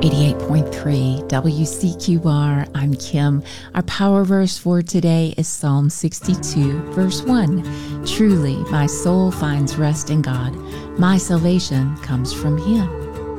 88.3 WCQR. I'm Kim. Our power verse for today is Psalm 62, verse 1. Truly, my soul finds rest in God. My salvation comes from Him.